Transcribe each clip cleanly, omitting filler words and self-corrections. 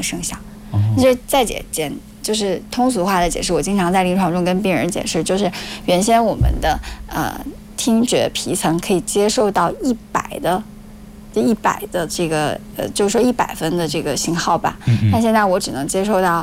声响。就是再就是通俗化的解释，我经常在临床中跟病人解释，就是原先我们的听觉皮层可以接受到100的这个就是说100分的这个信号吧，但现在我只能接受到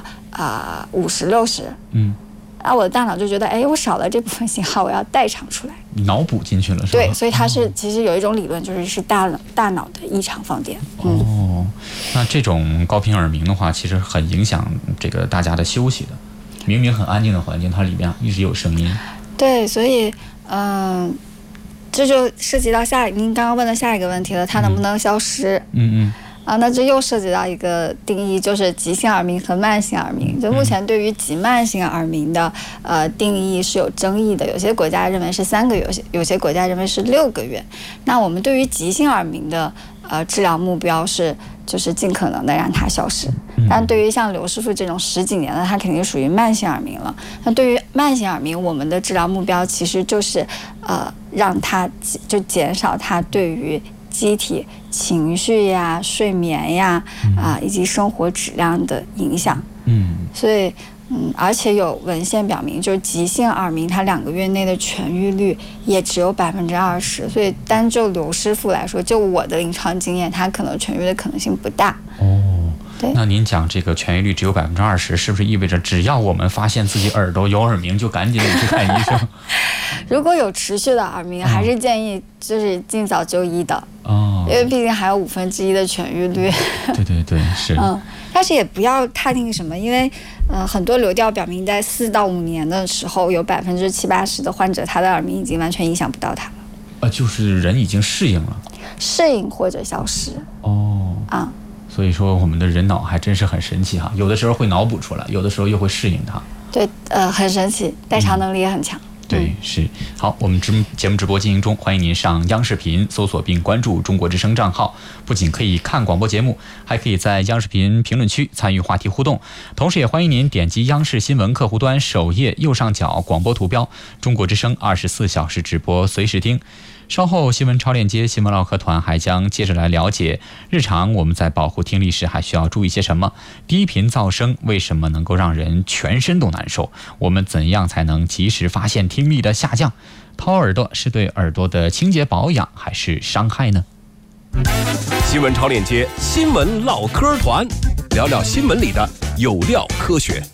50、60，我的大脑就觉得，哎，我少了这部分信号，我要代偿出来， 脑补进去了，是吧？ 对，所以它是其实有一种理论，就是大脑的异常放电。 那这种高频耳鸣的话，其实很影响这个大家的休息的。明明很安静的环境，它里面一直有声音。 对，所以这就涉及到您刚刚问的下一个问题了，它能不能消失？那这又涉及到一个定义，就是急性耳鸣和慢性耳鸣。就目前对于急慢性耳鸣的定义是有争议的，有些国家认为是3个月，有些国家认为是6个月。那我们对于急性耳鸣的治疗目标就是尽可能的让它消失。但对于像刘师傅这种10几年的，他肯定属于慢性耳鸣了。那对于慢性耳鸣，我们的治疗目标其实就是让它就减少它对于机体情绪呀、睡眠呀以及生活质量的影响。所以而且有文献表明，就是急性耳鸣它2个月内的痊愈率也只有20%，所以单就刘师傅来说，就我的临床经验，他可能痊愈的可能性不大。 那您讲这个痊愈率只有20%，是不是意味着只要我们发现自己耳朵有耳鸣，就赶紧去看医生？ 如果有持续的耳鸣，还是建议就是尽早就医的。因为毕竟还有1/5的痊愈率。 对，是。 但是也不要太那个什么，因为很多流调表明，在4到5年的时候，有70%、80%的患者，他的耳鸣已经完全影响不到他了。 就是人已经适应了， 适应或者消失。 所以说我们的人脑还真是很神奇哈，有的时候会脑补出来，有的时候又会适应它。 对，很神奇，代偿能力也很强。 对，是。好，我们节目直播进行中，欢迎您上央视频搜索并关注中国之声账号，不仅可以看广播节目，还可以在央视频评论区参与话题互动，同时也欢迎您点击央视新闻客户端首页右上角广播图标，中国之声24小时直播随时听。稍后新闻超链接新闻唠嗑团还将接着来了解日常我们在保护听力时还需要注意些什么，低频噪声为什么能够让人全身都难受，我们怎样才能及时发现听力的下降，掏耳朵是对耳朵的清洁保养还是伤害呢？ 新闻超链接新闻唠嗑团，聊聊新闻里的有料科学。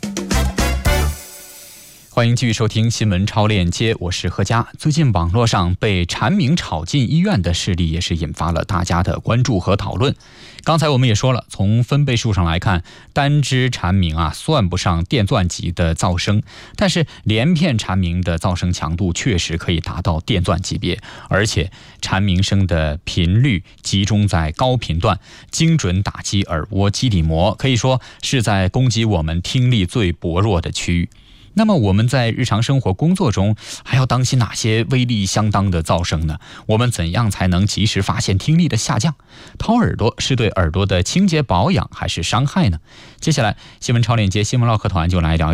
欢迎继续收听新闻超链接，我是何佳。最近网络上被蝉鸣吵进医院的事例也是引发了大家的关注和讨论。刚才我们也说了，从分贝数上来看，单只蝉鸣算不上电钻级的噪声，但是连片蝉鸣的噪声强度确实可以达到电钻级别，而且蝉鸣声的频率集中在高频段，精准打击耳蜗基底膜，可以说是在攻击我们听力最薄弱的区域。那么我们在日常生活工作中还要当心哪些威力相当的噪声呢？我们怎样才能及时发现听力的下降？掏耳朵是对耳朵的清洁保养还是伤害呢？接下来新闻超链接新闻唠嗑团就来聊